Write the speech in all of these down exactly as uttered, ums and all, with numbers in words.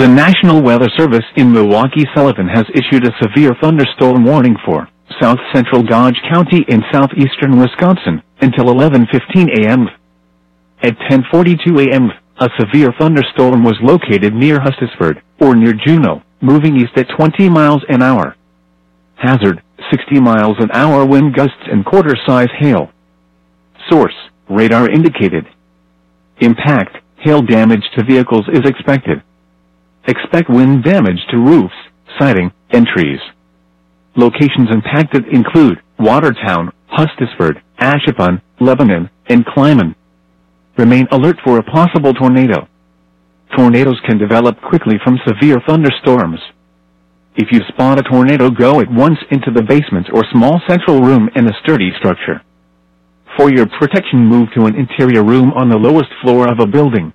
The National Weather Service in Milwaukee-Sullivan has issued a severe thunderstorm warning for south central Dodge County in southeastern Wisconsin until eleven fifteen a.m. At ten forty-two a.m., a severe thunderstorm was located near Hustisford, or near Juneau, moving east at twenty miles an hour. Hazard, sixty miles an hour wind gusts and quarter-size hail. Source, radar indicated. Impact, hail damage to vehicles is expected. Expect wind damage to roofs, siding, and trees. Locations impacted include Watertown, Hustisford, Ashapon, Lebanon, and Kleiman. Remain alert for a possible tornado. Tornadoes can develop quickly from severe thunderstorms. If you spot a tornado, go at once into the basement or small central room in a sturdy structure. For your protection, move to an interior room on the lowest floor of a building.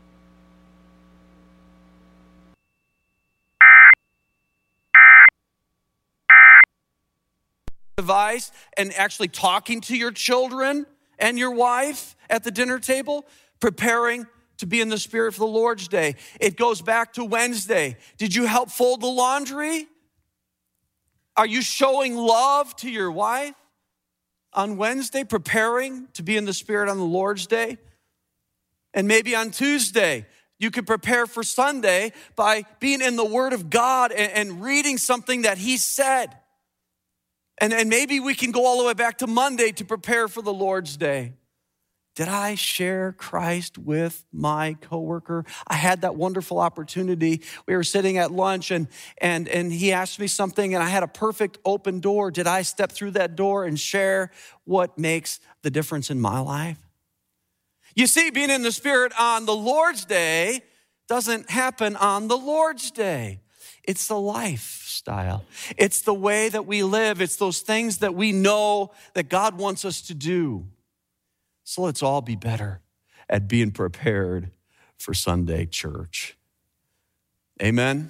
Device and actually talking to your children and your wife at the dinner table, preparing to be in the Spirit for the Lord's Day. It goes back to Wednesday. Did you help fold the laundry? Are you showing love to your wife on Wednesday, preparing to be in the Spirit on the Lord's Day? And maybe on Tuesday, you could prepare for Sunday by being in the Word of God and, and reading something that He said. And, and maybe we can go all the way back to Monday to prepare for the Lord's Day. Did I share Christ with my coworker? I had that wonderful opportunity. We were sitting at lunch and, and, and he asked me something and I had a perfect open door. Did I step through that door and share what makes the difference in my life? You see, being in the Spirit on the Lord's Day doesn't happen on the Lord's Day. It's the lifestyle. It's the way that we live. It's those things that we know that God wants us to do. So let's all be better at being prepared for Sunday church. Amen.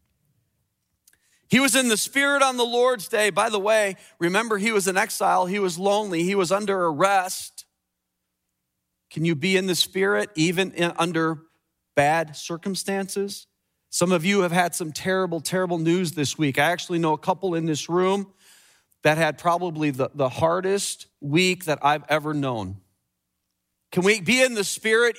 He was in the Spirit on the Lord's Day. By the way, remember, he was in exile. He was lonely. He was under arrest. Can you be in the Spirit even in, under bad circumstances? Some of you have had some terrible, terrible news this week. I actually know a couple in this room that had probably the, the hardest week that I've ever known. Can we be in the Spirit